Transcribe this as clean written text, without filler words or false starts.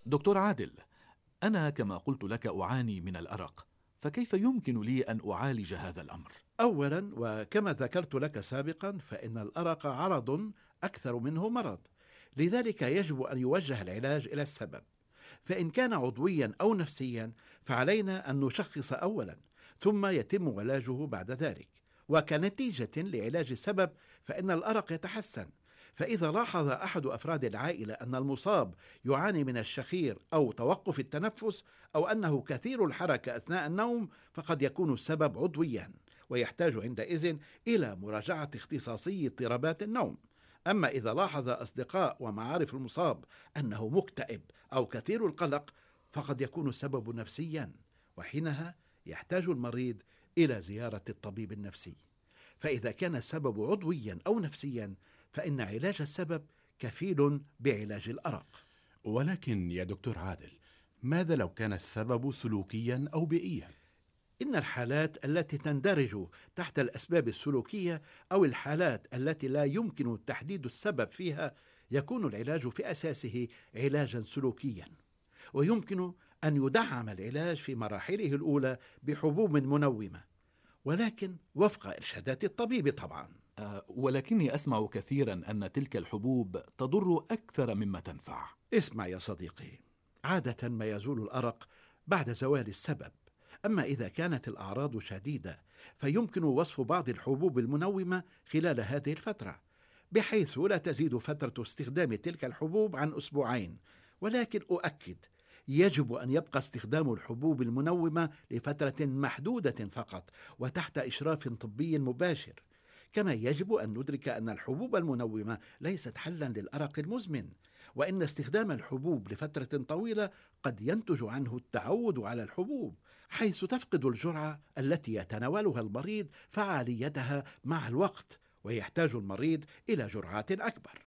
دكتور عادل، أنا كما قلت لك أعاني من الأرق، فكيف يمكن لي أن أعالج هذا الأمر؟ أولا، وكما ذكرت لك سابقا، فإن الأرق عرض أكثر منه مرض، لذلك يجب أن يوجه العلاج إلى السبب. فإن كان عضويا أو نفسيا فعلينا أن نشخص أولا، ثم يتم علاجه بعد ذلك. وكنتيجة لعلاج السبب فإن الأرق يتحسن. فإذا لاحظ أحد أفراد العائلة أن المصاب يعاني من الشخير أو توقف التنفس أو أنه كثير الحركة أثناء النوم، فقد يكون السبب عضويا، ويحتاج عندئذ إلى مراجعة اختصاصي اضطرابات النوم. أما إذا لاحظ أصدقاء ومعارف المصاب أنه مكتئب أو كثير القلق، فقد يكون السبب نفسيا، وحينها يحتاج المريض إلى زيارة الطبيب النفسي. فإذا كان السبب عضويا أو نفسيا فإن علاج السبب كفيل بعلاج الأرق. ولكن يا دكتور عادل، ماذا لو كان السبب سلوكيا أو بيئيا؟ إن الحالات التي تندرج تحت الأسباب السلوكية أو الحالات التي لا يمكن تحديد السبب فيها يكون العلاج في أساسه علاجا سلوكيا، ويمكن أن يدعم العلاج في مراحله الأولى بحبوب منومة، ولكن وفق إرشادات الطبيب طبعا. ولكني أسمع كثيرا أن تلك الحبوب تضر أكثر مما تنفع. اسمع يا صديقي، عادة ما يزول الأرق بعد زوال السبب. أما إذا كانت الأعراض شديدة فيمكن وصف بعض الحبوب المنومة خلال هذه الفترة، بحيث لا تزيد فترة استخدام تلك الحبوب عن أسبوعين. ولكن أؤكد، يجب أن يبقى استخدام الحبوب المنومة لفترة محدودة فقط وتحت إشراف طبي مباشر. كما يجب أن ندرك أن الحبوب المنومة ليست حلا للأرق المزمن، وإن استخدام الحبوب لفترة طويلة قد ينتج عنه التعود على الحبوب، حيث تفقد الجرعة التي يتناولها المريض فعاليتها مع الوقت، ويحتاج المريض إلى جرعات أكبر.